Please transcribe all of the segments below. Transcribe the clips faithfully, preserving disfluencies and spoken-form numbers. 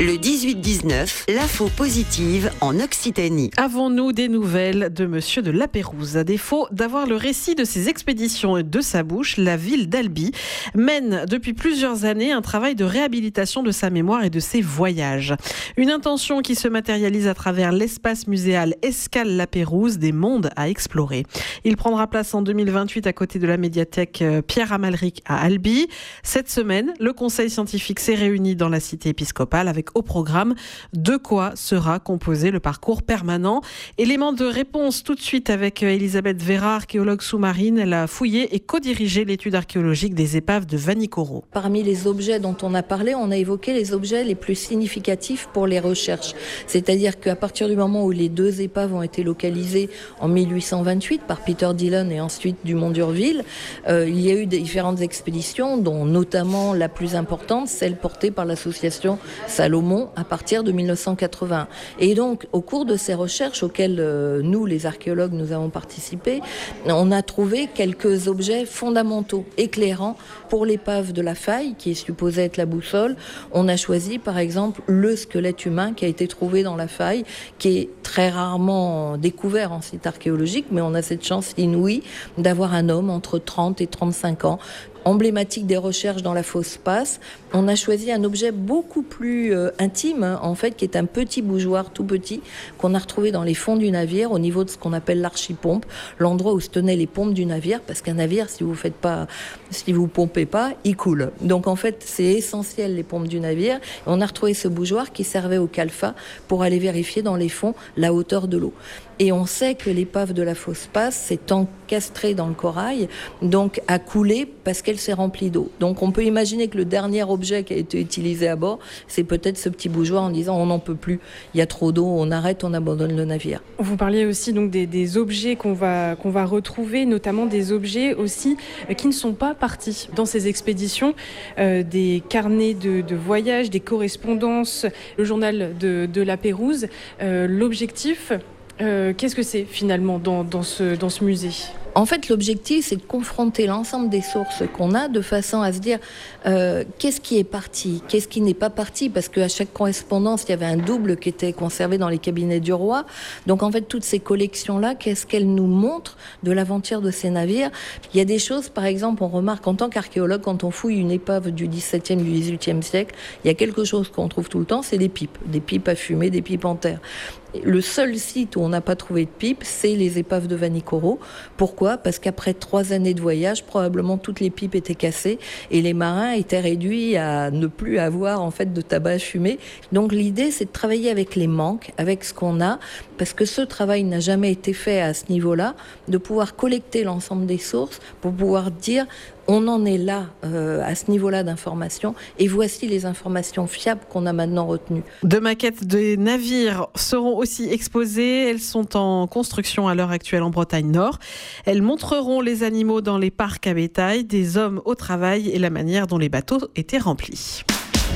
Le dix-huit dix-neuf, l'info positive en Occitanie. Avons-nous des nouvelles de Monsieur de La Pérouse ? À défaut d'avoir le récit de ses expéditions de sa bouche, la ville d'Albi mène depuis plusieurs années un travail de réhabilitation de sa mémoire et de ses voyages. Une intention qui se matérialise à travers l'espace muséal Escale La Pérouse, des mondes à explorer. Il prendra place en deux mille vingt-huit à côté de la médiathèque Pierre Amalric à Albi. Cette semaine, le conseil scientifique s'est réuni dans la cité épiscopale avec au programme de quoi sera composé le parcours permanent. Élément de réponse tout de suite avec Elisabeth Vera, archéologue sous-marine. Elle a fouillé et co-dirigé l'étude archéologique des épaves de Vanikoro. Parmi les objets dont on a parlé, on a évoqué les objets les plus significatifs pour les recherches. C'est-à-dire qu'à partir du moment où les deux épaves ont été localisées en mille huit cent vingt-huit par Peter Dillon et ensuite Dumont d'Urville, euh, il y a eu différentes expéditions, dont notamment la plus importante, celle portée par l'association Salomon à partir de mille neuf cent quatre-vingts. Et donc, au cours de ces recherches auxquelles euh, nous, les archéologues, nous avons participé, on a trouvé quelques objets fondamentaux, éclairants pour l'épave de la Faille, qui est supposée être la boussole. On a choisi, par exemple, le squelette humain qui a été trouvé dans la Faille, qui est très rarement découvert en site archéologique, mais on a cette chance inouïe d'avoir un homme entre trente et trente-cinq ans, emblématique des recherches dans la fosse Passe. On a choisi un objet beaucoup plus euh, intime, hein, en fait, qui est un petit bougeoir tout petit qu'on a retrouvé dans les fonds du navire, au niveau de ce qu'on appelle l'archipompe, l'endroit où se tenaient les pompes du navire, parce qu'un navire, si vous faites pas, si vous pompez pas, il coule. Donc en fait, c'est essentiel les pompes du navire. Et on a retrouvé ce bougeoir qui servait au calfa pour aller vérifier dans les fonds la hauteur de l'eau. Et on sait que l'épave de la fosse Passe s'est encastrée dans le corail, donc a coulé parce qu'elle s'est remplie d'eau. Donc on peut imaginer que le dernier objet qui a été utilisé à bord, c'est peut-être ce petit bougeoir en disant on n'en peut plus, il y a trop d'eau, on arrête, on abandonne le navire. Vous parliez aussi donc des, des objets qu'on va, qu'on va retrouver, notamment des objets aussi qui ne sont pas partis dans ces expéditions, euh, des carnets de, de voyage, des correspondances, le journal de, de La Pérouse. Euh, l'objectif, Euh, qu'est-ce que c'est finalement dans, dans, ce, dans ce musée ? En fait, l'objectif, c'est de confronter l'ensemble des sources qu'on a de façon à se dire euh, qu'est-ce qui est parti, qu'est-ce qui n'est pas parti, parce qu'à chaque correspondance, il y avait un double qui était conservé dans les cabinets du roi. Donc, en fait, toutes ces collections-là, qu'est-ce qu'elles nous montrent de l'aventure de ces navires ? Il y a des choses, par exemple, on remarque en tant qu'archéologue, quand on fouille une épave du dix-septième, du dix-huitième siècle, il y a quelque chose qu'on trouve tout le temps, c'est des pipes, des pipes à fumer, des pipes en terre. Le seul site où on n'a pas trouvé de pipe, c'est les épaves de Vanikoro. Pourquoi ? Parce qu'après trois années de voyage, probablement toutes les pipes étaient cassées et les marins étaient réduits à ne plus avoir en fait de tabac à fumer. Donc l'idée, c'est de travailler avec les manques, avec ce qu'on a, parce que ce travail n'a jamais été fait à ce niveau-là, de pouvoir collecter l'ensemble des sources pour pouvoir dire on en est là, euh, à ce niveau-là d'information, et voici les informations fiables qu'on a maintenant retenues. Deux maquettes des navires seront aussi exposées. Elles sont en construction à l'heure actuelle en Bretagne Nord. Elles montreront les animaux dans les parcs à bétail, des hommes au travail et la manière dont les bateaux étaient remplis.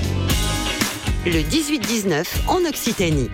Le dix-huit dix-neuf en Occitanie.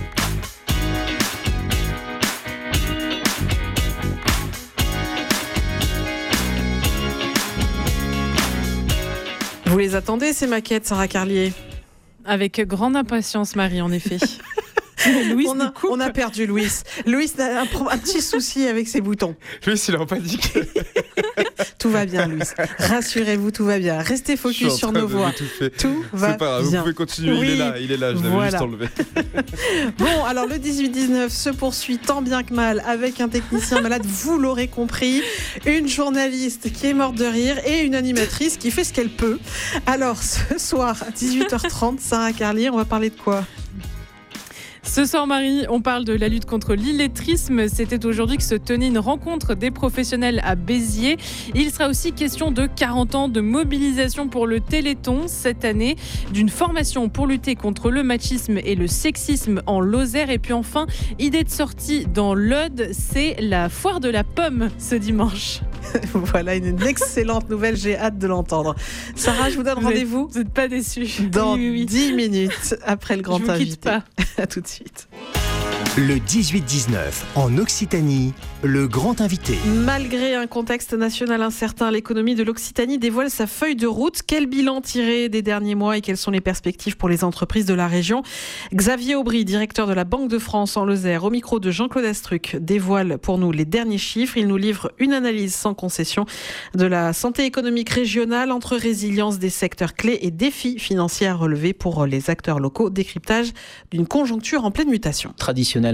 Vous les attendez, ces maquettes, Sarah Carlier ? Avec grande impatience, Marie, en effet. Louis on, a, on a perdu Louis. Louis a un, un petit souci avec ses boutons. Louis, il est en panique. Tout va bien, Louis. Rassurez-vous, tout va bien. Restez focus sur nos voix. Tout va C'est pas grave, bien. Vous pouvez continuer. Oui. Il est là, il est là. Je l'avais Voilà. juste enlevé. Bon, alors le dix-huit dix-neuf se poursuit tant bien que mal avec un technicien malade, vous l'aurez compris, une journaliste qui est morte de rire et une animatrice qui fait ce qu'elle peut. Alors, ce soir, à dix-huit heures trente, Sarah Carlier, on va parler de quoi ? Ce soir, Marie, on parle de la lutte contre l'illettrisme. C'était aujourd'hui que se tenait une rencontre des professionnels à Béziers. Il sera aussi question de quarante ans de mobilisation pour le Téléthon cette année, d'une formation pour lutter contre le machisme et le sexisme en Lozère. Et puis enfin, idée de sortie dans l'Aude, c'est la foire de la pomme ce dimanche. Voilà une excellente nouvelle, j'ai hâte de l'entendre. Sarah, je vous donne rendez-vous. Vous n'êtes pas déçus. Dans oui, oui, oui. dix minutes après le grand je vous invité. quitte pas. À tout de suite. Le dix-huit dix-neuf, en Occitanie, le grand invité. Malgré un contexte national incertain, l'économie de l'Occitanie dévoile sa feuille de route. Quel bilan tirer des derniers mois et quelles sont les perspectives pour les entreprises de la région ? Xavier Aubry, directeur de la Banque de France en Lozère, au micro de Jean-Claude Astruc, dévoile pour nous les derniers chiffres. Il nous livre une analyse sans concession de la santé économique régionale entre résilience des secteurs clés et défis financiers à relever pour les acteurs locaux. Décryptage d'une conjoncture en pleine mutation. Traditionnellement,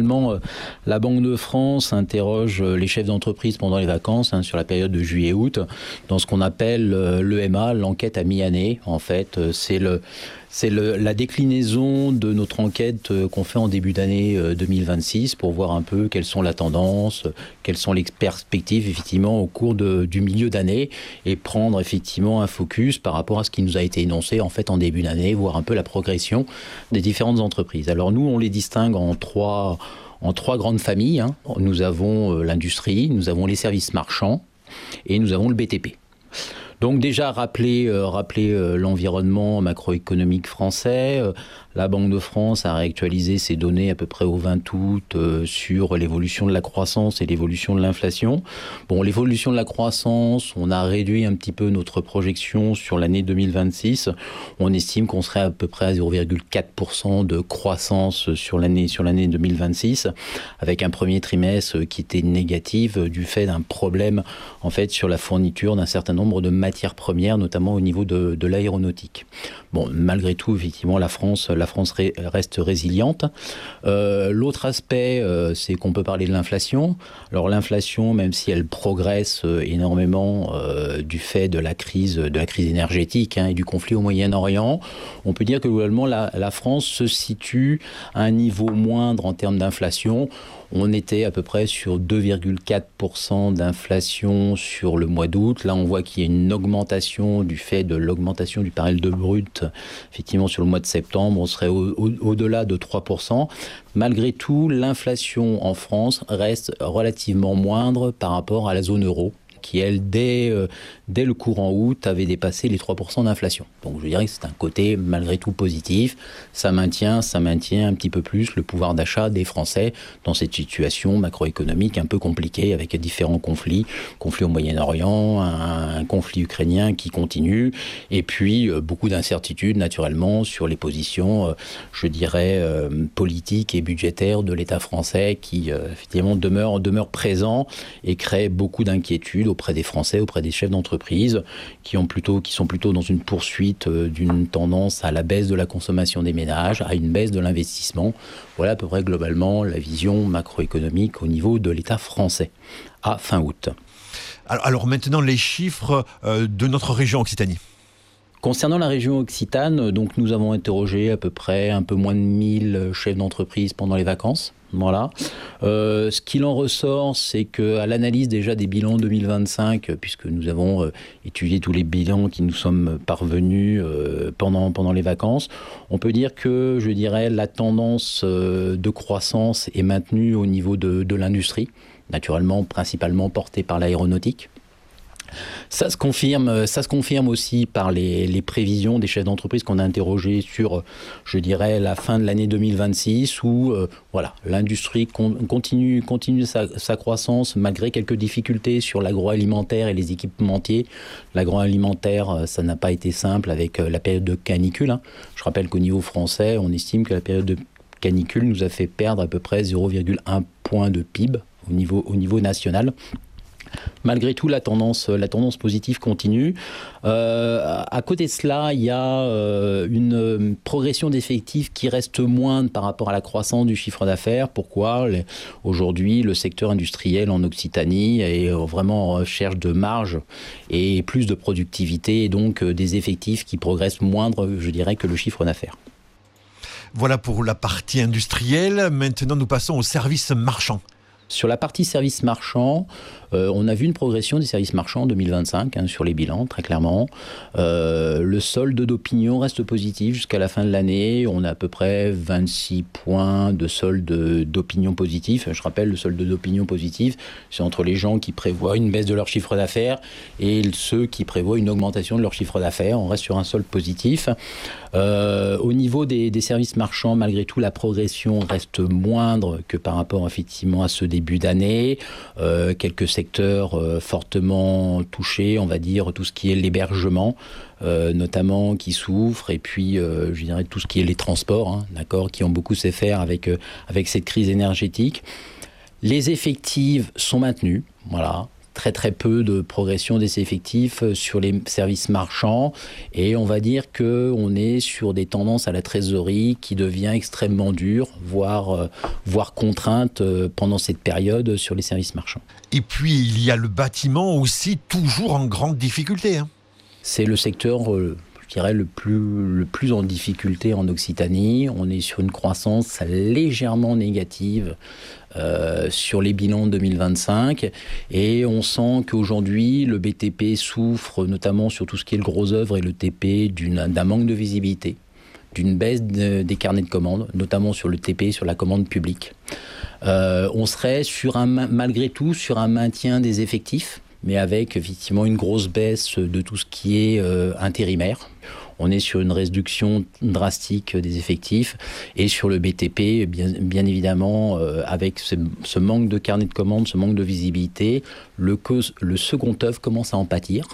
la Banque de France interroge les chefs d'entreprise pendant les vacances, hein, sur la période de juillet-août, dans ce qu'on appelle l'E M A, l'enquête à mi-année. En fait, c'est le... C'est le, la déclinaison de notre enquête qu'on fait en début d'année deux mille vingt-six pour voir un peu quelles sont la tendance, quelles sont les perspectives effectivement au cours de, du milieu d'année et prendre effectivement un focus par rapport à ce qui nous a été énoncé en fait en début d'année, voir un peu la progression des différentes entreprises. Alors nous, on les distingue en trois, en trois grandes familles. Hein. Nous avons l'industrie, nous avons les services marchands et nous avons le B T P. Donc déjà, rappeler, euh, rappeler euh, l'environnement macroéconomique français. Euh, la Banque de France a réactualisé ses données à peu près au vingt août euh, sur l'évolution de la croissance et l'évolution de l'inflation. Bon, l'évolution de la croissance, on a réduit un petit peu notre projection sur l'année deux mille vingt-six. On estime qu'on serait à peu près à zéro virgule quatre pour cent de croissance sur l'année, sur l'année deux mille vingt-six, avec un premier trimestre qui était négatif du fait d'un problème en fait sur la fourniture d'un certain nombre de matières premières, notamment au niveau de, de l'aéronautique. Bon, malgré tout, effectivement, la France, la France ré, reste résiliente. Euh, l'autre aspect, euh, c'est qu'on peut parler de l'inflation. Alors l'inflation, même si elle progresse euh, énormément euh, du fait de la crise, de la crise énergétique hein, et du conflit au Moyen-Orient, on peut dire que globalement, la, la France se situe à un niveau moindre en termes d'inflation. On était à peu près sur deux virgule quatre pour cent d'inflation sur le mois d'août. Là, on voit qu'il y a une augmentation du fait de l'augmentation du baril de brut. Effectivement, sur le mois de septembre, on serait au, au, au-delà de trois pour cent. Malgré tout, l'inflation en France reste relativement moindre par rapport à la zone euro, qui, elle, dès, euh, dès le courant août, avait dépassé les trois pour cent d'inflation. Donc je dirais que c'est un côté malgré tout positif. Ça maintient, ça maintient un petit peu plus le pouvoir d'achat des Français dans cette situation macroéconomique un peu compliquée avec différents conflits. Conflit au Moyen-Orient, un, un conflit ukrainien qui continue, et puis euh, beaucoup d'incertitudes naturellement sur les positions, euh, je dirais, euh, politiques et budgétaires de l'État français qui euh, effectivement demeurent, demeurent présents et créent beaucoup d'inquiétudes auprès des Français, auprès des chefs d'entreprise, qui, ont plutôt, qui sont plutôt dans une poursuite euh, d'une tendance à la baisse de la consommation des ménages, à une baisse de l'investissement. Voilà à peu près globalement la vision macroéconomique au niveau de l'État français à fin août. Alors, alors maintenant, les chiffres euh, de notre région Occitanie. Concernant la région Occitane, donc nous avons interrogé à peu près un peu moins de mille chefs d'entreprise pendant les vacances. Voilà. Euh, ce qu'il en ressort, c'est qu'à l'analyse déjà des bilans deux mille vingt-cinq, puisque nous avons euh, étudié tous les bilans qui nous sommes parvenus euh, pendant, pendant les vacances, on peut dire que, je dirais, la tendance euh, de croissance est maintenue au niveau de, de l'industrie, naturellement principalement portée par l'aéronautique. Ça se confirme, ça se confirme aussi par les, les prévisions des chefs d'entreprise qu'on a interrogés sur, je dirais, la fin de l'année deux mille vingt-six, où euh, voilà, l'industrie con, continue, continue sa, sa croissance malgré quelques difficultés sur l'agroalimentaire et les équipementiers. L'agroalimentaire, ça n'a pas été simple avec la période de canicule. Hein. Je rappelle qu'au niveau français, on estime que la période de canicule nous a fait perdre à peu près zéro virgule un point de P I B au niveau, au niveau national. Malgré tout, la tendance, la tendance positive continue. Euh, à côté de cela, il y a euh, une progression d'effectifs qui reste moindre par rapport à la croissance du chiffre d'affaires. Pourquoi ? Les, aujourd'hui, le secteur industriel en Occitanie est vraiment en recherche de marge et plus de productivité, et donc euh, des effectifs qui progressent moindre, je dirais, que le chiffre d'affaires. Voilà pour la partie industrielle. Maintenant, nous passons aux services marchands. Sur la partie services marchands, euh, on a vu une progression des services marchands en deux mille vingt-cinq hein, sur les bilans, très clairement. Euh, le solde d'opinion reste positif jusqu'à la fin de l'année. On a à peu près vingt-six points de solde d'opinion positif. Je rappelle, le solde d'opinion positif, c'est entre les gens qui prévoient une baisse de leur chiffre d'affaires et ceux qui prévoient une augmentation de leur chiffre d'affaires. On reste sur un solde positif. Euh, au niveau des, des services marchands, malgré tout, la progression reste moindre que par rapport effectivement à ce début d'année. Euh, quelques secteurs euh, fortement touchés, on va dire tout ce qui est l'hébergement, euh, notamment qui souffre, et puis euh, je dirais tout ce qui est les transports, hein, d'accord, qui ont beaucoup souffert avec euh, avec cette crise énergétique. Les effectifs sont maintenus, voilà. Très très peu de progression des effectifs sur les services marchands et on va dire qu'on est sur des tendances à la trésorerie qui devient extrêmement dure, voire, euh, voire contrainte euh, pendant cette période sur les services marchands. Et puis il y a le bâtiment aussi, toujours en grande difficulté. Hein. C'est le secteur... Euh, je dirais, le plus, le plus en difficulté en Occitanie. On est sur une croissance légèrement négative euh, sur les bilans deux mille vingt-cinq. Et on sent qu'aujourd'hui, le B T P souffre, notamment sur tout ce qui est le gros œuvre et le T P, d'une, d'un manque de visibilité, d'une baisse de, des carnets de commandes, notamment sur le T P, sur la commande publique. Euh, on serait, sur un, malgré tout, sur un maintien des effectifs, mais avec effectivement une grosse baisse de tout ce qui est euh, intérimaire. On est sur une réduction drastique des effectifs et sur le B T P, bien, bien évidemment, euh, avec ce, ce manque de carnet de commandes, ce manque de visibilité, le, le second œuvre commence à en pâtir.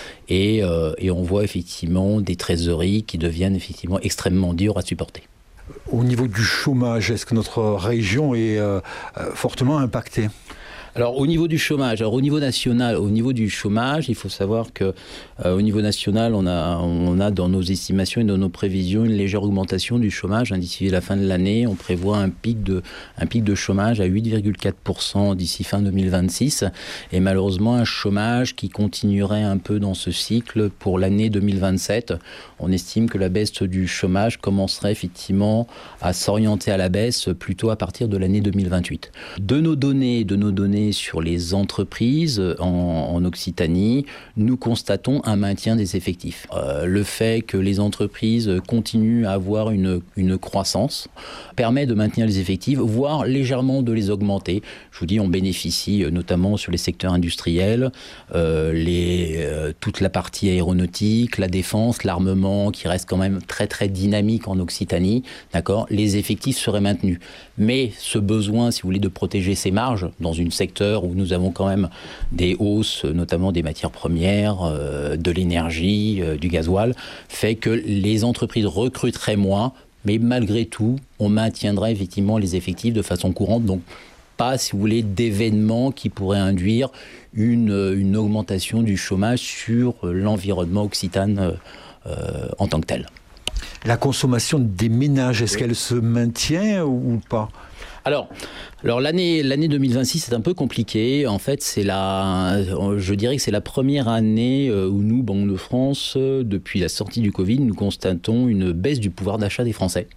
Et, euh, et on voit effectivement des trésoreries qui deviennent effectivement extrêmement dures à supporter. Au niveau du chômage, est-ce que notre région est euh, fortement impactée ? Alors au niveau du chômage, alors au niveau national, au niveau du chômage, il faut savoir que euh, au niveau national, on a, on a dans nos estimations et dans nos prévisions une légère augmentation du chômage. Hein, d'ici la fin de l'année, on prévoit un pic de, un pic de chômage à huit virgule quatre pour cent d'ici fin deux mille vingt-six. Et malheureusement, un chômage qui continuerait un peu dans ce cycle pour l'année deux mille vingt-sept. On estime que la baisse du chômage commencerait effectivement à s'orienter à la baisse plutôt à partir de l'année deux mille vingt-huit. De nos données, de nos données sur les entreprises en, en Occitanie, nous constatons un maintien des effectifs. Euh, le fait que les entreprises continuent à avoir une, une croissance permet de maintenir les effectifs, voire légèrement de les augmenter. Je vous dis, on bénéficie notamment sur les secteurs industriels, euh, les, euh, toute la partie aéronautique, la défense, l'armement, qui reste quand même très très dynamique en Occitanie. D'accord ? Les effectifs seraient maintenus. Mais ce besoin, si vous voulez, de protéger ses marges dans une secteur où nous avons quand même des hausses, notamment des matières premières, euh, de l'énergie, euh, du gasoil, fait que les entreprises recruteraient moins, mais malgré tout, on maintiendrait effectivement les effectifs de façon courante. Donc, pas, si vous voulez, d'événements qui pourraient induire une, une augmentation du chômage sur l'environnement occitane euh, en tant que tel. La consommation des ménages, est-ce qu'elle se maintient ou pas ? Alors, alors l'année, l'année deux mille vingt-six, c'est un peu compliqué. En fait, c'est la, je dirais que c'est la première année où nous, Banque de France, depuis la sortie du Covid, nous constatons une baisse du pouvoir d'achat des Français.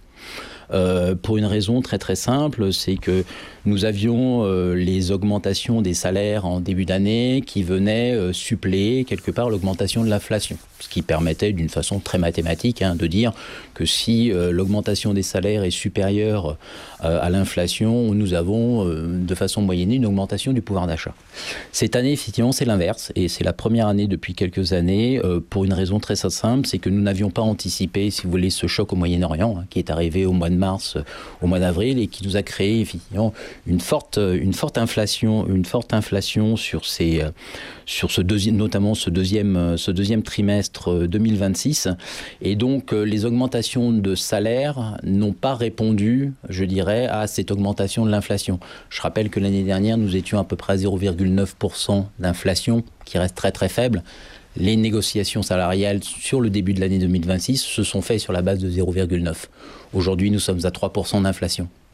Euh, pour une raison très très simple, c'est que nous avions euh, les augmentations des salaires en début d'année qui venaient euh, suppléer quelque part l'augmentation de l'inflation. Ce qui permettait d'une façon très mathématique hein, de dire que si euh, l'augmentation des salaires est supérieure euh, à l'inflation, nous avons euh, de façon moyennée une augmentation du pouvoir d'achat. Cette année, effectivement, c'est l'inverse et c'est la première année depuis quelques années euh, pour une raison très simple, c'est que nous n'avions pas anticipé, si vous voulez, ce choc au Moyen-Orient hein, qui est arrivé au mois de mars, au mois d'avril et qui nous a créé effectivement une forte, une forte inflation, une forte inflation sur ces, sur ce deuxième, notamment ce deuxième, ce deuxième trimestre deux mille vingt-six. Et donc les augmentations de salaire n'ont pas répondu, je dirais, à cette augmentation de l'inflation. Je rappelle que l'année dernière, nous étions à peu près à zéro virgule neuf pour cent d'inflation, qui reste très très faible. Les négociations salariales sur le début de l'année deux mille vingt-six se sont faites sur la base de zéro virgule neuf. Aujourd'hui, nous sommes à trois pour cent d'inflation.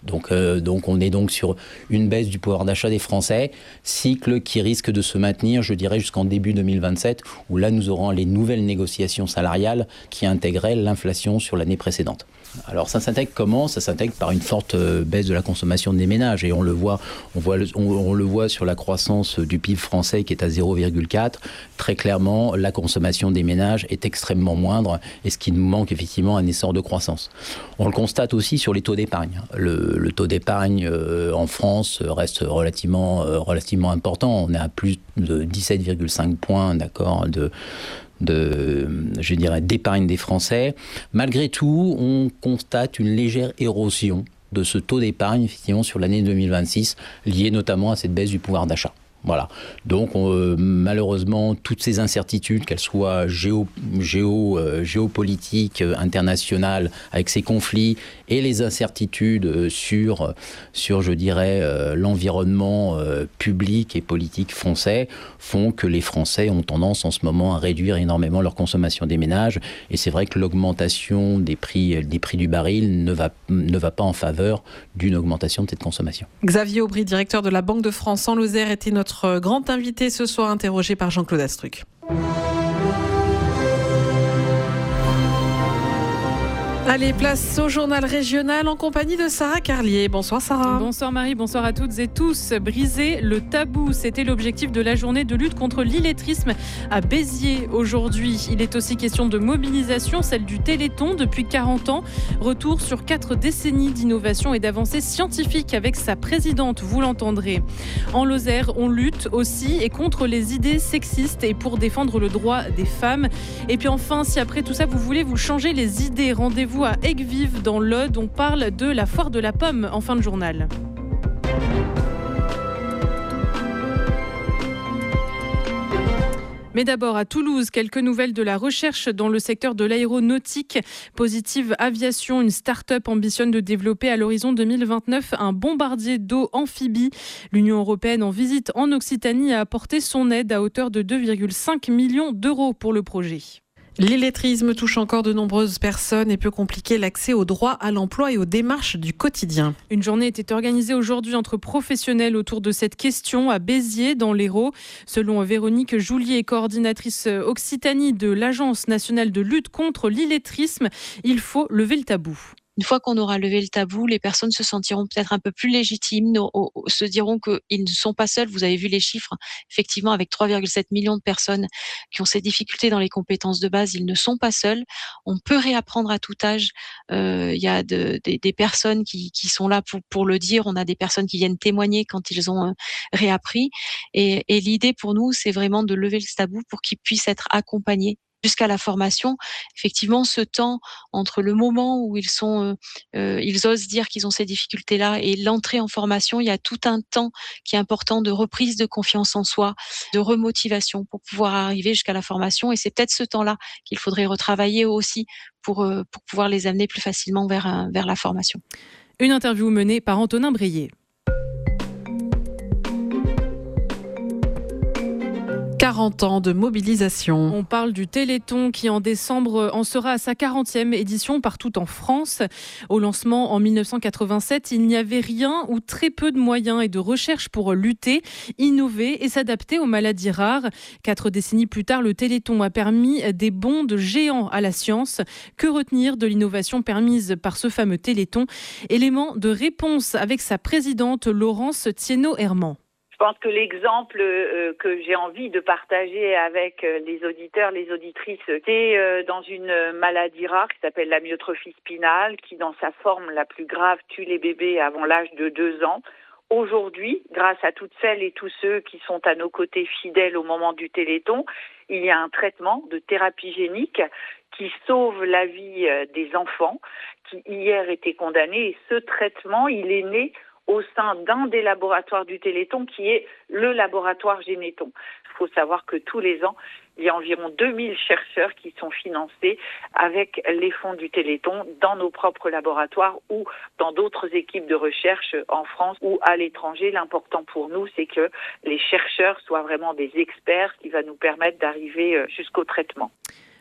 Donc, euh, donc on est donc sur une baisse du pouvoir d'achat des Français, cycle qui risque de se maintenir, je dirais, jusqu'en début deux mille vingt-sept, où là nous aurons les nouvelles négociations salariales qui intégraient l'inflation sur l'année précédente. Alors ça s'intègre comment ? Ça s'intègre par une forte baisse de la consommation des ménages et on le voit, on voit, on, on le voit sur la croissance du P I B français qui est à zéro virgule quatre. Très clairement, la consommation des ménages est extrêmement moindre et ce qui nous manque effectivement un essor de croissance. On le constate aussi sur les taux d'épargne. Le, le taux d'épargne euh, en France reste relativement, euh, relativement important. On est à plus de dix-sept virgule cinq points, d'accord, de de, je dirais, d'épargne des Français. Malgré tout, on constate une légère érosion de ce taux d'épargne, effectivement, sur l'année deux mille vingt-six, liée notamment à cette baisse du pouvoir d'achat. Voilà. Donc, on, euh, malheureusement, toutes ces incertitudes, qu'elles soient géo, géo, euh, géopolitiques, euh, internationales, avec ces conflits, et les incertitudes euh, sur, sur, je dirais, euh, l'environnement euh, public et politique français, font que les Français ont tendance en ce moment à réduire énormément leur consommation des ménages. Et c'est vrai que l'augmentation des prix, des prix du baril ne va, ne va pas en faveur d'une augmentation de cette consommation. Xavier Aubry, directeur de la Banque de France en Lozère, était notre grand invité ce soir, interrogé par Jean-Claude Astruc. Allez, place au journal régional en compagnie de Sarah Carlier. Bonsoir Sarah. Bonsoir Marie, bonsoir à toutes et tous. Briser le tabou, c'était l'objectif de la journée de lutte contre l'illettrisme à Béziers aujourd'hui. Il est aussi question de mobilisation, celle du Téléthon depuis quarante ans. Retour sur quatre décennies d'innovation et d'avancées scientifiques avec sa présidente, vous l'entendrez. En Lozère, on lutte aussi et contre les idées sexistes et pour défendre le droit des femmes. Et puis enfin, si après tout ça, vous voulez vous changer les idées, rendez-vous à Aigues-Vives dans l'Aude. On parle de la foire de la pomme en fin de journal. Mais d'abord à Toulouse, quelques nouvelles de la recherche dans le secteur de l'aéronautique. Positive Aviation, une start-up ambitionne de développer à l'horizon deux mille vingt-neuf un bombardier d'eau amphibie. L'Union européenne en visite en Occitanie a apporté son aide à hauteur de deux virgule cinq millions d'euros pour le projet. L'illettrisme touche encore de nombreuses personnes et peut compliquer l'accès au droit à l'emploi et aux démarches du quotidien. Une journée était organisée aujourd'hui entre professionnels autour de cette question à Béziers, dans l'Hérault. Selon Véronique Joulier, coordinatrice Occitanie de l'Agence nationale de lutte contre l'illettrisme, il faut lever le tabou. Une fois qu'on aura levé le tabou, les personnes se sentiront peut-être un peu plus légitimes, se diront qu'ils ne sont pas seuls. Vous avez vu les chiffres, effectivement, avec trois virgule sept millions de personnes qui ont ces difficultés dans les compétences de base, ils ne sont pas seuls. On peut réapprendre à tout âge. Euh, il y a de, des, des personnes qui, qui sont là pour, pour le dire. On a des personnes qui viennent témoigner quand ils ont euh, réappris. Et, et l'idée pour nous, c'est vraiment de lever le tabou pour qu'ils puissent être accompagnés jusqu'à la formation. Effectivement, ce temps entre le moment où ils sont, euh, euh, ils osent dire qu'ils ont ces difficultés-là et l'entrée en formation, il y a tout un temps qui est important de reprise de confiance en soi, de remotivation pour pouvoir arriver jusqu'à la formation. Et c'est peut-être ce temps-là qu'il faudrait retravailler aussi pour, euh, pour pouvoir les amener plus facilement vers, euh, vers la formation. Une interview menée par Antonin Breillet. quarante ans de mobilisation. On parle du Téléthon qui en décembre en sera à sa quarantième édition partout en France. Au lancement en dix-neuf cent quatre-vingt-sept, il n'y avait rien ou très peu de moyens et de recherche pour lutter, innover et s'adapter aux maladies rares. Quatre décennies plus tard, le Téléthon a permis des bonds de géants à la science. Que retenir de l'innovation permise par ce fameux Téléthon ? Élément de réponse avec sa présidente Laurence Thienot-Herman. Je pense que l'exemple euh, que j'ai envie de partager avec euh, les auditeurs, les auditrices, c'est euh, dans une maladie rare qui s'appelle la myotrophie spinale, qui dans sa forme la plus grave tue les bébés avant l'âge de deux ans. Aujourd'hui, grâce à toutes celles et tous ceux qui sont à nos côtés fidèles au moment du Téléthon, il y a un traitement de thérapie génique qui sauve la vie des enfants qui hier étaient condamnés. Et ce traitement, il est né au sein d'un des laboratoires du Téléthon qui est le laboratoire Généthon. Il faut savoir que tous les ans, il y a environ deux mille chercheurs qui sont financés avec les fonds du Téléthon dans nos propres laboratoires ou dans d'autres équipes de recherche en France ou à l'étranger. L'important pour nous, c'est que les chercheurs soient vraiment des experts, ce qui va nous permettre d'arriver jusqu'au traitement.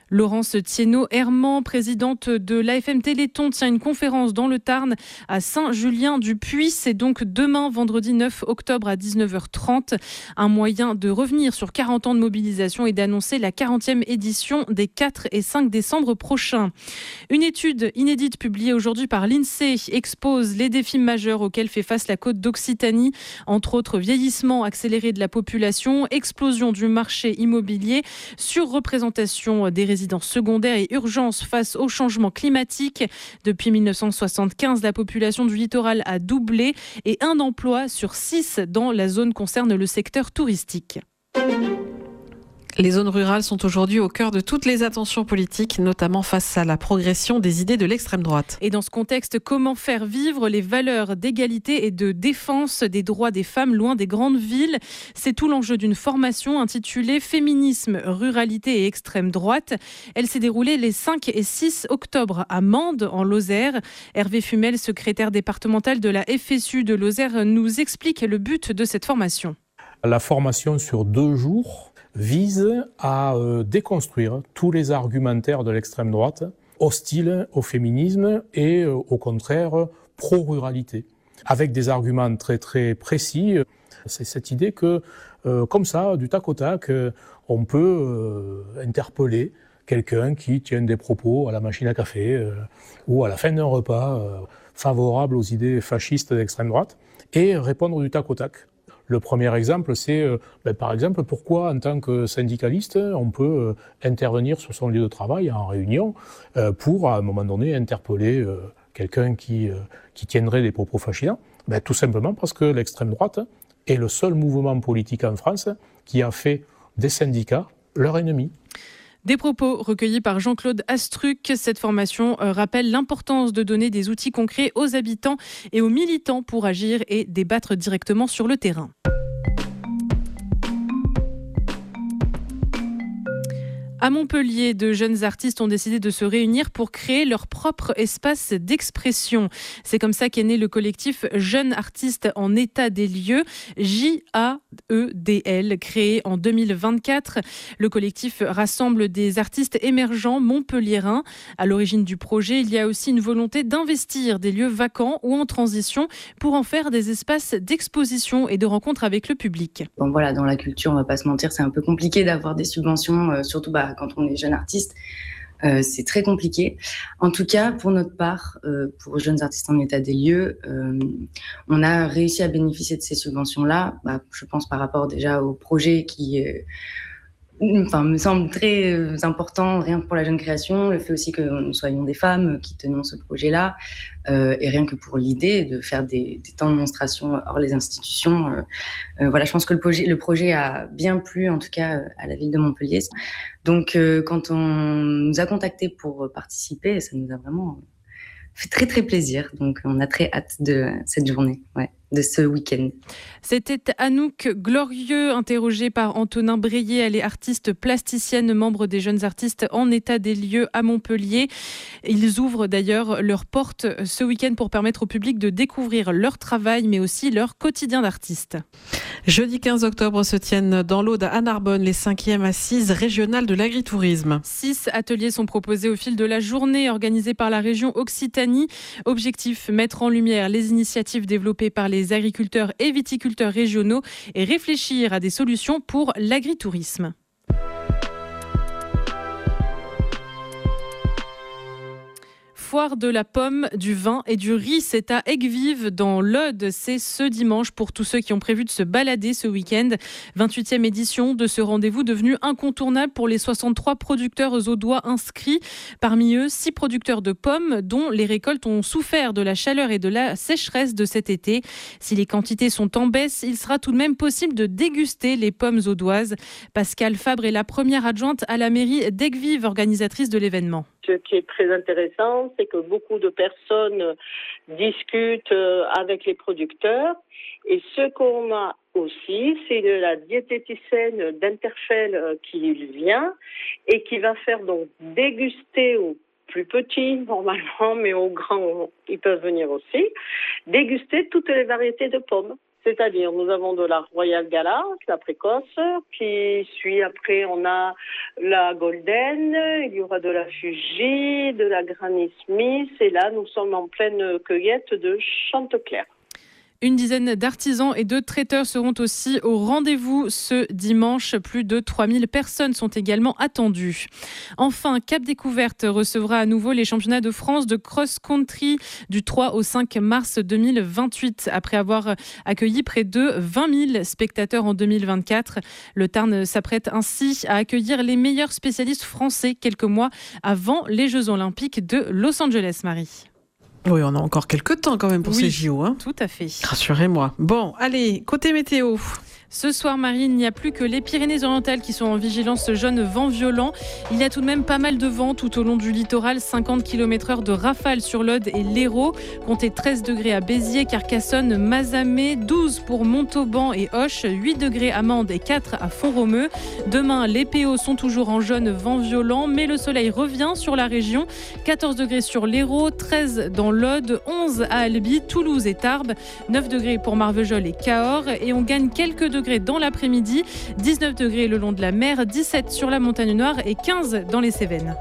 Laurence Thienot-Herman, présidente de l'A F M Téléthon, tient une conférence dans le Tarn à Saint-Julien-du-Puy. C'est donc demain, vendredi neuf octobre à dix-neuf heures trente. Un moyen de revenir sur quarante ans de mobilisation et d'annoncer la quarantième édition des quatre et cinq décembre prochains. Une étude inédite publiée aujourd'hui par l'INSEE expose les défis majeurs auxquels fait face la côte d'Occitanie, entre autres vieillissement accéléré de la population, explosion du marché immobilier, surreprésentation des résidences secondaires et urgence face au changement climatique. Depuis mille neuf cent soixante-quinze, la population du littoral a doublé et un emploi sur six dans la zone concerne le secteur touristique. Les zones rurales sont aujourd'hui au cœur de toutes les attentions politiques, notamment face à la progression des idées de l'extrême droite. Et dans ce contexte, comment faire vivre les valeurs d'égalité et de défense des droits des femmes loin des grandes villes ? C'est tout l'enjeu d'une formation intitulée « Féminisme, ruralité et extrême droite ». Elle s'est déroulée les cinq et six octobre à Mende, en Lozère. Hervé Fumel, secrétaire départemental de la F S U de Lozère, nous explique le but de cette formation. La formation sur deux jours vise à euh, déconstruire tous les argumentaires de l'extrême droite, hostiles au féminisme et euh, au contraire pro-ruralité, avec des arguments très très précis. C'est cette idée que, euh, comme ça, du tac au tac, euh, on peut euh, interpeller quelqu'un qui tient des propos à la machine à café euh, ou à la fin d'un repas euh, favorable aux idées fascistes d'extrême droite et répondre du tac au tac. Le premier exemple, c'est, euh, ben, par exemple, pourquoi, en tant que syndicaliste, on peut euh, intervenir sur son lieu de travail en réunion euh, pour, à un moment donné, interpeller euh, quelqu'un qui, euh, qui tiendrait des propos fascinants. Ben, tout simplement parce que l'extrême droite est le seul mouvement politique en France qui a fait des syndicats leur ennemi. Des propos recueillis par Jean-Claude Astruc. Cette formation rappelle l'importance de donner des outils concrets aux habitants et aux militants pour agir et débattre directement sur le terrain. À Montpellier, de jeunes artistes ont décidé de se réunir pour créer leur propre espace d'expression. C'est comme ça qu'est né le collectif Jeunes Artistes en état des lieux, J A E D L, créé en deux mille vingt-quatre. Le collectif rassemble des artistes émergents montpelliérains. À l'origine du projet, il y a aussi une volonté d'investir des lieux vacants ou en transition pour en faire des espaces d'exposition et de rencontres avec le public. Bon voilà, dans la culture, on va pas se mentir, c'est un peu compliqué d'avoir des subventions, euh, surtout bah, quand on est jeune artiste, euh, c'est très compliqué. En tout cas, pour notre part, euh, pour Jeunes Artistes en état des lieux, euh, on a réussi à bénéficier de ces subventions-là. Bah, je pense par rapport déjà au projet qui euh, enfin, me semble très euh, important, rien que pour la jeune création, le fait aussi que nous soyons des femmes qui tenons ce projet-là, euh, et rien que pour l'idée de faire des, des temps de démonstration hors les institutions. Euh, euh, voilà, je pense que le projet, le projet a bien plu, en tout cas à la ville de Montpellier. Donc, euh, quand on nous a contactés pour participer, ça nous a vraiment fait très très plaisir. Donc, on a très hâte de cette journée, ouais, de ce week-end. C'était Anouk Glorieux, interrogée par Antonin Breillet. Elle est artiste plasticienne, membre des Jeunes Artistes en état des lieux à Montpellier. Ils ouvrent d'ailleurs leurs portes ce week-end pour permettre au public de découvrir leur travail, mais aussi leur quotidien d'artiste. Jeudi quinze octobre se tiennent dans l'Aude à Narbonne les cinquièmes assises régionales de l'agritourisme. Six ateliers sont proposés au fil de la journée, organisés par la région Occitanie. Objectif, mettre en lumière les initiatives développées par les agriculteurs et viticulteurs régionaux et réfléchir à des solutions pour l'agritourisme. Foire de la pomme, du vin et du riz, c'est à Aigues-Vives dans l'Aude. C'est ce dimanche pour tous ceux qui ont prévu de se balader ce week-end. vingt-huitième édition de ce rendez-vous devenu incontournable pour les soixante-trois producteurs audois inscrits. Parmi eux, six producteurs de pommes dont les récoltes ont souffert de la chaleur et de la sécheresse de cet été. Si les quantités sont en baisse, il sera tout de même possible de déguster les pommes audoises. Pascale Fabre est la première adjointe à la mairie d'Aigues-Vives, organisatrice de l'événement. Ce qui est très intéressant, c'est que beaucoup de personnes discutent avec les producteurs. Et ce qu'on a aussi, c'est de la diététicienne d'Interfell qui vient et qui va faire donc déguster aux plus petits normalement, mais aux grands, ils peuvent venir aussi, déguster toutes les variétés de pommes. C'est-à-dire, nous avons de la Royal Gala, la précoce, qui suit après, on a la Golden, il y aura de la Fuji, de la Granny Smith, et là, nous sommes en pleine cueillette de Chantecler. Une dizaine d'artisans et de traiteurs seront aussi au rendez-vous ce dimanche. Plus de trois mille personnes sont également attendues. Enfin, Cap Découverte recevra à nouveau les championnats de France de cross-country du trois au cinq mars deux mille vingt-huit. Après avoir accueilli près de vingt mille spectateurs en deux mille vingt-quatre, le Tarn s'apprête ainsi à accueillir les meilleurs spécialistes français quelques mois avant les Jeux Olympiques de Los Angeles, Marie. Oui, on a encore quelques temps quand même pour oui, ces J O. Hein. Tout à fait. Rassurez-moi. Bon, allez, côté météo. Ce soir, Marie, il n'y a plus que les Pyrénées-Orientales qui sont en vigilance jaune vent violent. Il y a tout de même pas mal de vent tout au long du littoral. cinquante kilomètres heure de rafales sur l'Aude et l'Hérault. Comptez treize degrés à Béziers, Carcassonne, Mazamet, douze pour Montauban et Auch, huit degrés à Mende et quatre à Font-Romeu. Demain, les P O sont toujours en jaune vent violent, mais le soleil revient sur la région. quatorze degrés sur l'Hérault, treize dans l'Aude, onze à Albi, Toulouse et Tarbes, neuf degrés pour Marvejols et Cahors. Et on gagne quelques degrés dans l'après-midi, dix-neuf degrés le long de la mer, dix-sept sur la Montagne Noire et quinze dans les Cévennes.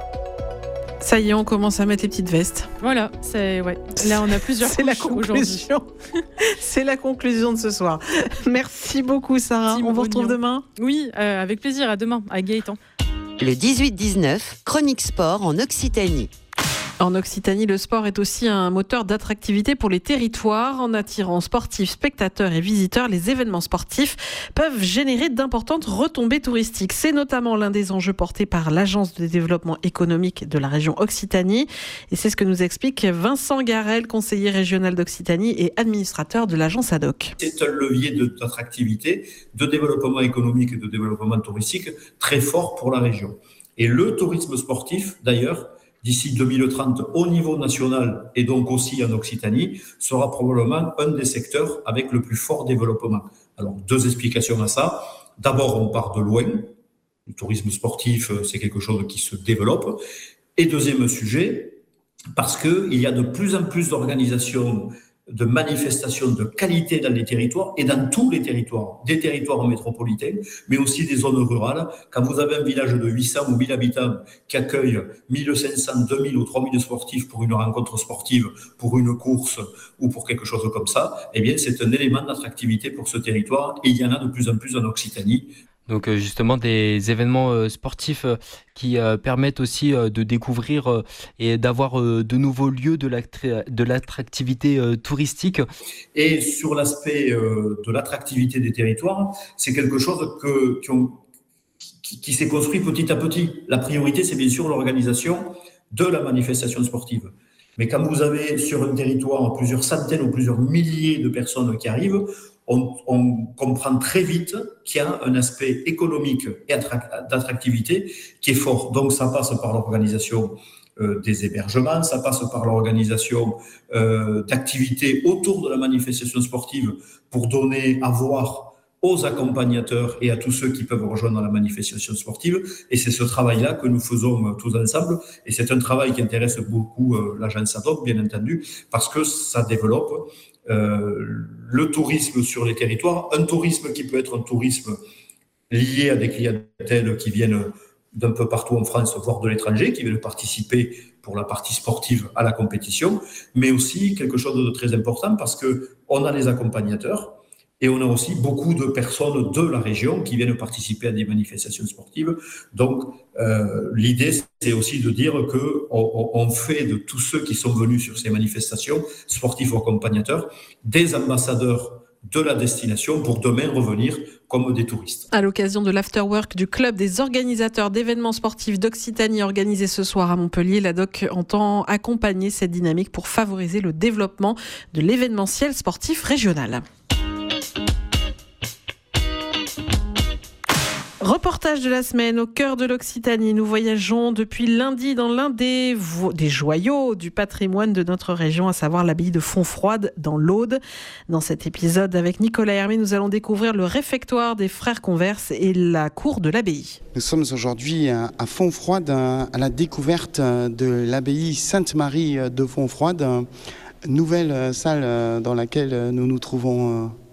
Ça y est, on commence à mettre les petites vestes. Voilà, c'est ouais. Là on a plusieurs c'est la conclusion. C'est la conclusion de ce soir. Merci beaucoup Sarah. Team on vous Oignon. retrouve demain. Oui, euh, avec plaisir. À demain, à Gaëtan. Le dix-huit dix-neuf, Chronique Sport en Occitanie. En Occitanie, le sport est aussi un moteur d'attractivité pour les territoires. En attirant sportifs, spectateurs et visiteurs, les événements sportifs peuvent générer d'importantes retombées touristiques. C'est notamment l'un des enjeux portés par l'Agence de développement économique de la région Occitanie. Et c'est ce que nous explique Vincent Garel, conseiller régional d'Occitanie et administrateur de l'agence A D O C. C'est un levier d'attractivité, de développement économique et de développement touristique très fort pour la région. Et le tourisme sportif, d'ailleurs, d'ici deux mille trente, au niveau national et donc aussi en Occitanie, sera probablement un des secteurs avec le plus fort développement. Alors, deux explications à ça. D'abord, on part de loin. Le tourisme sportif, c'est quelque chose qui se développe. Et deuxième sujet, parce qu'il y a de plus en plus d'organisations de manifestations de qualité dans les territoires et dans tous les territoires, des territoires métropolitains, mais aussi des zones rurales. Quand vous avez un village de huit cents ou mille habitants qui accueille mille cinq cents, deux mille ou trois mille sportifs pour une rencontre sportive, pour une course ou pour quelque chose comme ça, eh bien, c'est un élément d'attractivité pour ce territoire et il y en a de plus en plus en Occitanie. Donc justement des événements sportifs qui permettent aussi de découvrir et d'avoir de nouveaux lieux de l'attractivité touristique. Et sur l'aspect de l'attractivité des territoires, c'est quelque chose que, qui, ont, qui, qui s'est construit petit à petit. La priorité, c'est bien sûr l'organisation de la manifestation sportive. Mais quand vous avez sur un territoire plusieurs centaines ou plusieurs milliers de personnes qui arrivent, On, on comprend très vite qu'il y a un aspect économique et d'attractivité qui est fort. Donc, ça passe par l'organisation euh, des hébergements, ça passe par l'organisation euh, d'activités autour de la manifestation sportive pour donner à voir aux accompagnateurs et à tous ceux qui peuvent rejoindre la manifestation sportive. Et c'est ce travail-là que nous faisons tous ensemble. Et c'est un travail qui intéresse beaucoup euh, l'agence A D O C, bien entendu, parce que ça développe Euh, le tourisme sur les territoires, un tourisme qui peut être un tourisme lié à des clientèles qui viennent d'un peu partout en France, voire de l'étranger, qui viennent participer pour la partie sportive à la compétition, mais aussi quelque chose de très important parce qu'on a les accompagnateurs et on a aussi beaucoup de personnes de la région qui viennent participer à des manifestations sportives. Donc, euh, l'idée, c'est aussi de dire qu'on on fait de tous ceux qui sont venus sur ces manifestations, sportifs ou accompagnateurs, des ambassadeurs de la destination pour demain revenir comme des touristes. À l'occasion de l'afterwork du club des organisateurs d'événements sportifs d'Occitanie organisé ce soir à Montpellier, l'A D O C entend accompagner cette dynamique pour favoriser le développement de l'événementiel sportif régional. Reportage de la semaine au cœur de l'Occitanie. Nous voyageons depuis lundi dans l'un des, vo- des joyaux du patrimoine de notre région, à savoir l'abbaye de Fontfroide dans l'Aude. Dans cet épisode, avec Nicolas Hermé, nous allons découvrir le réfectoire des Frères Converse et la cour de l'abbaye. Nous sommes aujourd'hui à Fontfroide, à la découverte de l'abbaye Sainte-Marie de Fontfroide, nouvelle salle dans laquelle nous nous trouvons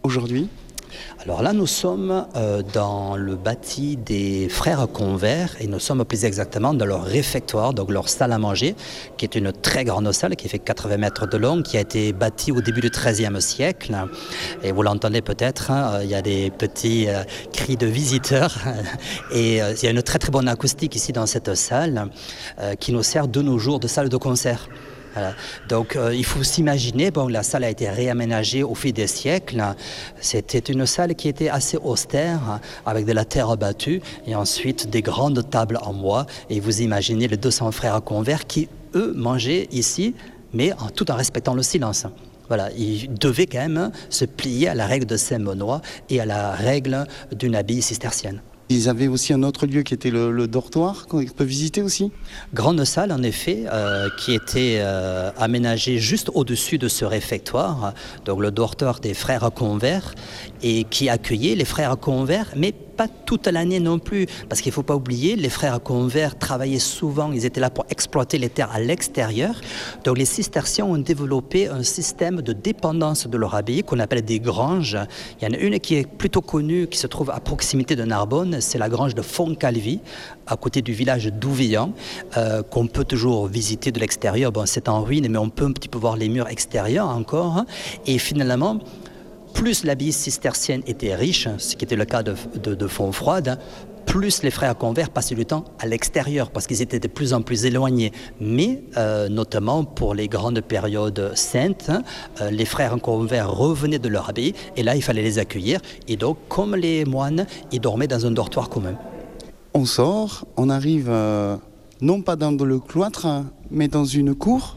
aujourd'hui ? Alors là, nous sommes euh, dans le bâti des frères Convert et nous sommes plus exactement dans leur réfectoire, donc leur salle à manger, qui est une très grande salle qui fait quatre-vingts mètres de long, qui a été bâtie au début du treizième siècle. Et vous l'entendez peut-être, hein, il y a des petits euh, cris de visiteurs et euh, il y a une très très bonne acoustique ici dans cette salle euh, qui nous sert de nos jours de salle de concert. Voilà. Donc euh, il faut s'imaginer, bon, la salle a été réaménagée au fil des siècles. C'était une salle qui était assez austère, avec de la terre battue et ensuite des grandes tables en bois. Et vous imaginez les deux cents frères Convert qui, eux, mangeaient ici, mais en, tout en respectant le silence. Voilà, ils devaient quand même se plier à la règle de Saint-Benoît et à la règle d'une abbaye cistercienne. Ils avaient aussi un autre lieu qui était le, le dortoir, qu'on peut visiter aussi ? Grande salle, en effet, euh, qui était euh, aménagée juste au-dessus de ce réfectoire, donc le dortoir des frères Convert, et qui accueillait les frères Convert, mais pas toute l'année non plus, parce qu'il ne faut pas oublier, les frères Convert travaillaient souvent, ils étaient là pour exploiter les terres à l'extérieur. Donc les cisterciens ont développé un système de dépendance de leur abbaye qu'on appelle des granges. Il y en a une qui est plutôt connue, qui se trouve à proximité de Narbonne, c'est la grange de Fontcalvi, à côté du village d'Ouvillan, euh, qu'on peut toujours visiter de l'extérieur. Bon, c'est en ruine, mais on peut un petit peu voir les murs extérieurs encore. Hein. Et finalement, plus l'abbaye cistercienne était riche, ce qui était le cas de, de, de Fontfroide, plus les frères Convert passaient du temps à l'extérieur parce qu'ils étaient de plus en plus éloignés. Mais euh, notamment pour les grandes périodes saintes, euh, les frères Convert revenaient de leur abbaye et là il fallait les accueillir. Et donc comme les moines, ils dormaient dans un dortoir commun. On sort, on arrive euh, non pas dans le cloître, mais dans une cour.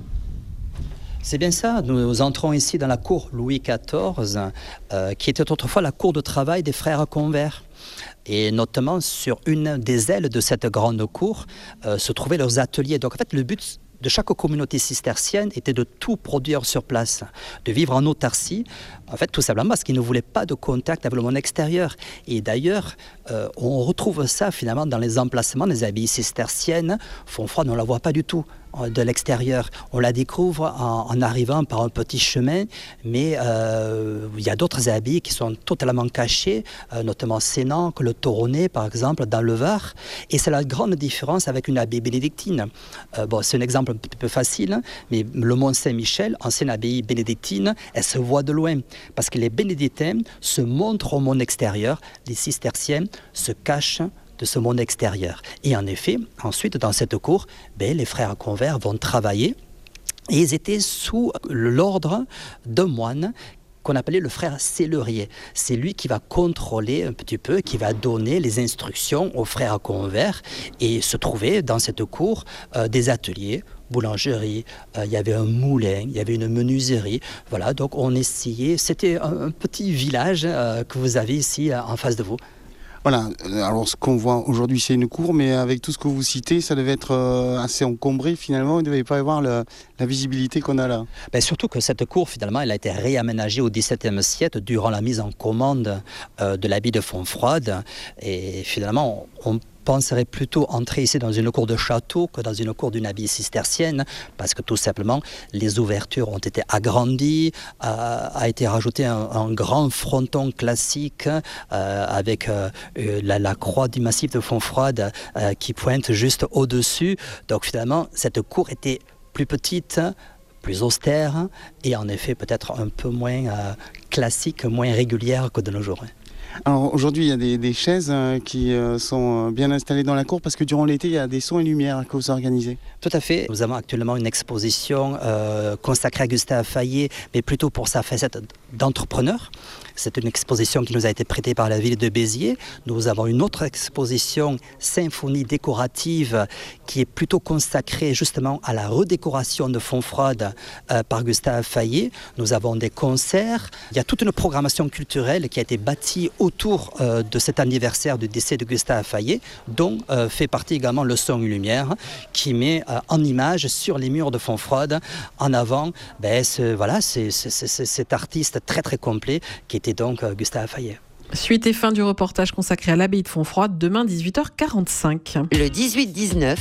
C'est bien ça, nous entrons ici dans la cour Louis quatorze, euh, qui était autrefois la cour de travail des frères Convert. Et notamment sur une des ailes de cette grande cour euh, se trouvaient leurs ateliers. Donc en fait le but de chaque communauté cistercienne était de tout produire sur place, de vivre en autarcie, en fait tout simplement parce qu'ils ne voulaient pas de contact avec le monde extérieur. Et d'ailleurs, euh, on retrouve ça finalement dans les emplacements des abbayes cisterciennes. Fontfroide, on ne la voit pas du tout de l'extérieur. On la découvre en, en arrivant par un petit chemin, mais euh, il y a d'autres abbayes qui sont totalement cachées, euh, notamment Sénanque, le Toronnais par exemple, dans le Var. Et c'est la grande différence avec une abbaye bénédictine. Euh, bon, c'est un exemple un petit peu facile, mais le Mont Saint-Michel, ancienne abbaye bénédictine, elle se voit de loin, parce que les bénédictins se montrent au monde extérieur, les cisterciens se cachent de ce monde extérieur. Et en effet, ensuite, dans cette cour, ben, les frères Convert vont travailler et ils étaient sous l'ordre d'un moine qu'on appelait le frère Cellerier. C'est lui qui va contrôler un petit peu, qui va donner les instructions aux frères Convert et se trouver dans cette cour euh, des ateliers, boulangerie, euh, il y avait un moulin, il y avait une menuiserie. Voilà, donc on essayait, c'était un, un petit village euh, que vous avez ici euh, en face de vous. Voilà, alors ce qu'on voit aujourd'hui c'est une cour, mais avec tout ce que vous citez, ça devait être assez encombré finalement, il ne devait pas y avoir le, la visibilité qu'on a là. Ben surtout que cette cour finalement, elle a été réaménagée au dix-septième siècle durant la mise en commande euh, de l'abbaye de Fontfroide. Et finalement, on, on penserait plutôt entrer ici dans une cour de château que dans une cour d'une abbaye cistercienne, parce que tout simplement, les ouvertures ont été agrandies, a, a été rajouté un, un grand fronton classique euh, avec euh, la, la croix du massif de Fontfroide euh, qui pointe juste au-dessus. Donc finalement, cette cour était plus petite, plus austère et en effet peut-être un peu moins euh, classique, moins régulière que de nos jours. Alors aujourd'hui, il y a des, des chaises euh, qui euh, sont bien installées dans la cour parce que durant l'été, il y a des sons et lumières que vous organisez. Tout à fait. Nous avons actuellement une exposition euh, consacrée à Gustave Fayet, mais plutôt pour sa facette d'entrepreneur. C'est une exposition qui nous a été prêtée par la ville de Béziers. Nous avons une autre exposition, symphonie décorative, qui est plutôt consacrée justement à la redécoration de Fontfroide euh, par Gustave Fayet. Nous avons des concerts. Il y a toute une programmation culturelle qui a été bâtie autour euh, de cet anniversaire du décès de Gustave Fayet, dont euh, fait partie également le son et lumière, qui met euh, en image sur les murs de Fontfroide en avant ben, ce, voilà, c'est, c'est, c'est, cet artiste très très complet qui était donc euh, Gustave Fayet. Suite et fin du reportage consacré à l'abbaye de Fontfroide, demain dix-huit heures quarante-cinq. Le dix-huit dix-neuf,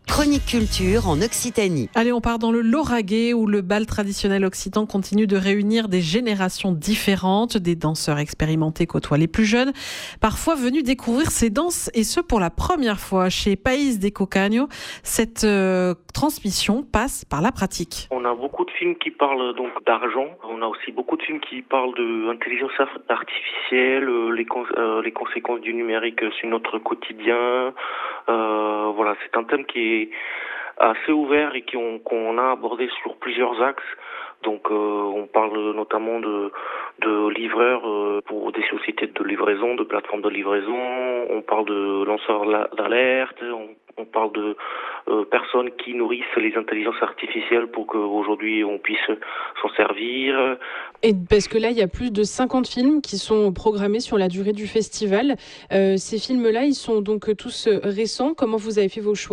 Chronique culture en Occitanie. Allez, on part dans le Lauragais où le bal traditionnel occitan continue de réunir des générations différentes. Des danseurs expérimentés côtoient les plus jeunes, parfois venus découvrir ces danses, et ce pour la première fois. Chez País de Cocaño, cette euh, transmission passe par la pratique. On a beaucoup de films qui parlent donc d'argent. On a aussi beaucoup de films qui parlent d'intelligence artificielle, les, cons euh, les conséquences du numérique sur notre quotidien. Euh, voilà, c'est un thème qui est assez ouvert et qu'on qu'on a abordé sur plusieurs axes. Donc euh, on parle notamment de, de livreurs euh, pour des sociétés de livraison, de plateformes de livraison. On parle de lanceurs d'alerte. On, on parle de euh, personnes qui nourrissent les intelligences artificielles pour qu'aujourd'hui on puisse s'en servir. Et parce que là, il y a plus de cinquante films qui sont programmés sur la durée du festival. Euh, ces films-là, ils sont donc tous récents. Comment vous avez fait vos choix ?